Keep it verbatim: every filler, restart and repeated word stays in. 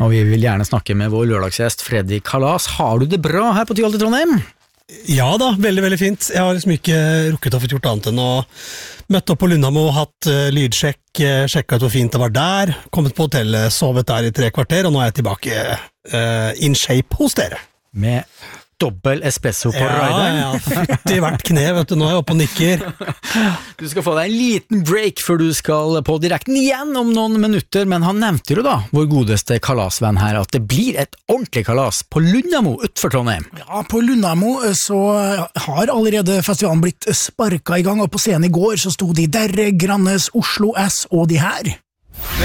Og vi vil gjerne snakke med vår lørdagsgjest Freddy Kalas. Har du det bra her på Tyholt i Trondheim? Ja da, veldig, veldig fint. Jeg har liksom ikke rukket å få gjort annet enn å møtte opp på Lundamo, hatt uh, lydsjekk, uh, sjekket ut hvor fint det var der, kommet på hotellet, sovet der i tre kvarter, og nå er jeg tilbake uh, in shape hos dere. Med dobbel espresso på ja, rideren. Ja, fytti hvert kne, vet du, nå er jeg oppe og nikker. Du skal få deg en liten break før du skal på direkten igjen om noen minutter, men han nevnte jo da, vår godeste kalasvenn her, at det blir et ordentlig kalas på Lundamo utenfor Trondheim. Ja, på Lundamo så har allerede festivalen blitt sparket i gang, og på scenen i går så sto de Derre, Grannes, Oslo S og de her.